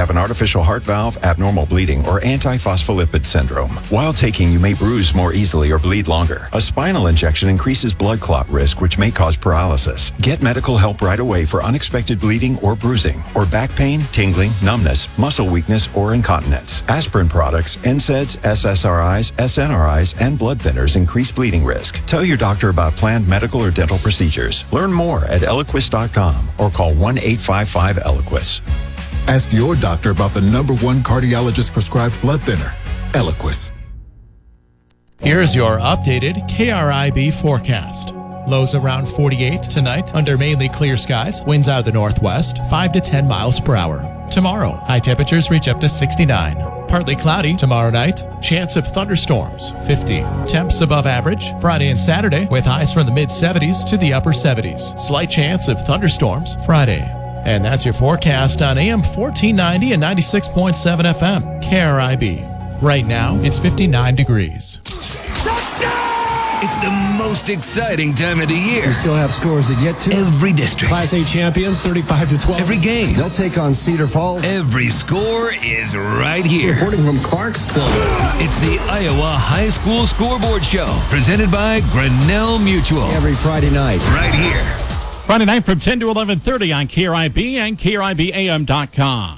have an artificial heart valve, abnormal bleeding, or antiphospholipid syndrome. While taking, you may bruise more easily or bleed longer. A spinal injection increases blood clot risk, which may cause paralysis. Get medical help right away for unexpected bleeding or bruising, or back pain, tingling, numbness, muscle weakness, or incontinence. Aspirin products, NSAIDs, SSRIs, SNRIs, and blood thinners increase bleeding risk. Tell your doctor about planned medical or dental procedures. Learn more at Eliquis.com or call 1-855-ELIQUIS. Ask your doctor about the #1 cardiologist prescribed blood thinner, Eliquis. Here's your updated KRIB forecast. Lows around 48 tonight under mainly clear skies. Winds out of the northwest, 5 to 10 miles per hour. Tomorrow, high temperatures reach up to 69. Partly cloudy tomorrow night. Chance of thunderstorms, 50. Temps above average Friday and Saturday with highs from the mid-70s to the upper 70s. Slight chance of thunderstorms Friday. And that's your forecast on AM 1490 and 96.7 FM, KRIB. Right now, it's 59 degrees. It's the most exciting time of the year. We still have scores to get to. Every district. Class A champions, 35-12. Every game. They'll take on Cedar Falls. Every score is right here. Reporting from Clarksville. It's the Iowa High School Scoreboard Show, presented by Grinnell Mutual. Every Friday night. Right here. Friday night from 10 to 11:30 on KRIB and KRIBAM.com.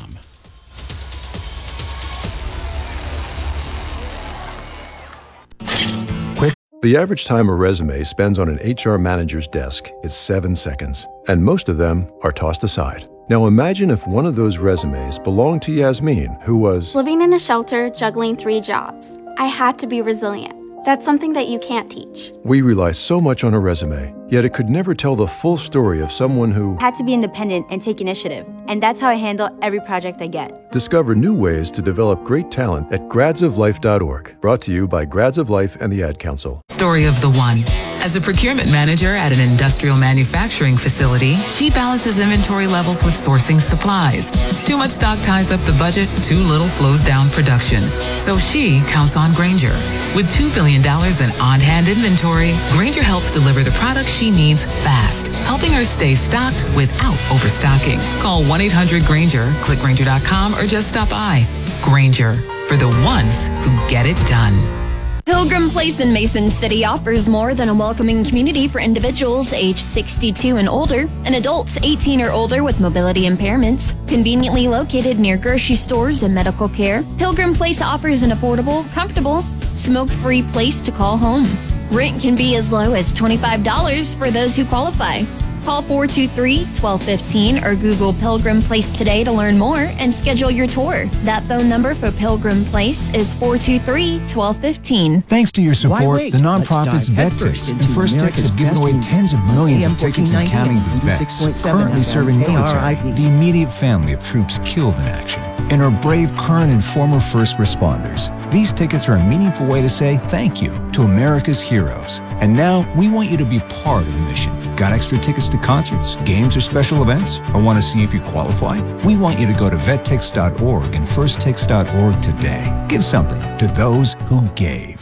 The average time a resume spends on an HR manager's desk is 7 seconds, and most of them are tossed aside. Now imagine if one of those resumes belonged to Yasmin, who was living in a shelter, juggling 3 jobs. I had to be resilient. That's something that you can't teach. We rely so much on a resume, yet it could never tell the full story of someone who had to be independent and take initiative. And that's how I handle every project I get. Discover new ways to develop great talent at gradsoflife.org. Brought to you by Grads of Life and the Ad Council. Story of the one. As a procurement manager at an industrial manufacturing facility, she balances inventory levels with sourcing supplies. Too much stock ties up the budget, too little slows down production. So she counts on Grainger. With $2 billion in on-hand inventory, Grainger helps deliver the products she needs fast, helping her stay stocked without overstocking. Call 1-800-GRAINGER, click Grainger.com, or just stop by. Grainger, for the ones who get it done. Pilgrim Place in Mason City offers more than a welcoming community for individuals age 62 and older and adults 18 or older with mobility impairments. Conveniently located near grocery stores and medical care, Pilgrim Place offers an affordable, comfortable, smoke-free place to call home. Rent can be as low as $25 for those who qualify. Call 423-1215 or Google Pilgrim Place today to learn more and schedule your tour. That phone number for Pilgrim Place is 423-1215. Thanks to your support, the nonprofits VetTix and First Tix have given away tens of millions of tickets and counting to vets currently serving military, the immediate family of troops killed in action, and our brave current and former first responders. These tickets are a meaningful way to say thank you to America's heroes. And now we want you to be part of the mission. Got extra tickets to concerts, games, or special events? Or want to see if you qualify? We want you to go to vettix.org and firsttix.org today. Give something to those who gave.